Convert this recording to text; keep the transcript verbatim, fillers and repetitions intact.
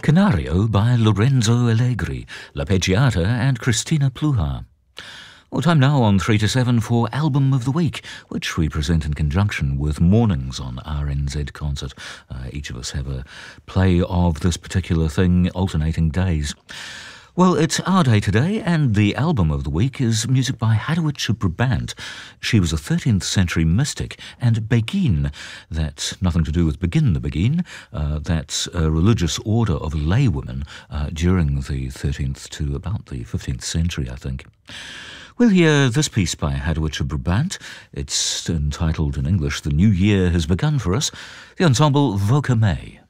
Canario by Lorenzo Allegri, L'Arpeggiata and Cristina Pluhar. Well, time now on three to seven for Album of the Week, which we present in conjunction with Mornings on R N Z Concert. Uh, each of us have a play of this particular thing, alternating days. Well, it's our day today, and the album of the week is music by Hadewitch of Brabant. She was a thirteenth century mystic, and Begin, that's nothing to do with Begin the Begin, uh, that's a religious order of laywomen uh, during the thirteenth to about the fifteenth century, I think. We'll hear this piece by Hadewitch of Brabant. It's entitled in English, The New Year Has Begun for Us, the ensemble Voca May.